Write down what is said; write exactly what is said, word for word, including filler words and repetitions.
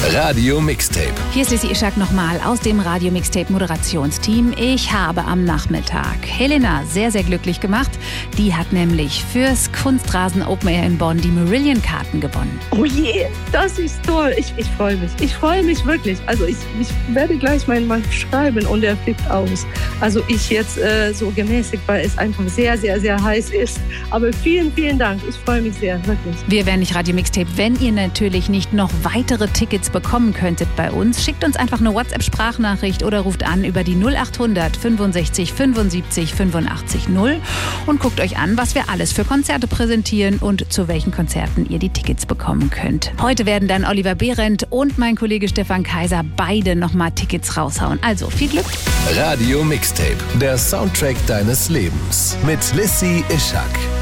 Radio Mixtape. Hier ist Lissy Ishak nochmal aus dem Radio Mixtape Moderationsteam. Ich habe am Nachmittag Helena sehr, sehr glücklich gemacht. Die hat nämlich fürs Kunstrasen Open Air in Bonn die Marillion-Karten gewonnen. Oh je, das ist toll. Ich, ich freue mich. Ich freue mich wirklich. Also ich, ich werde gleich meinen Mann schreiben und er flippt aus. Also ich jetzt äh, so gemäßigt, weil es einfach sehr, sehr, sehr heiß ist. Aber vielen, vielen Dank. Ich freue mich sehr, wirklich. Wir wären nicht Radio Mixtape, wenn ihr natürlich nicht noch weitere Tickets bekommen könntet bei uns. Schickt uns einfach eine WhatsApp-Sprachnachricht oder ruft an über die null acht hundert fünfundsechzig fünfundsiebzig fünfundachtzig null und guckt euch an, was wir alles für Konzerte präsentieren und zu welchen Konzerten ihr die Tickets bekommen könnt. Heute werden dann Oliver Behrendt und mein Kollege Stefan Kaiser beide nochmal Tickets raushauen. Also viel Glück. Radio Mixtape, der Soundtrack deines Lebens mit Lissy Ishak.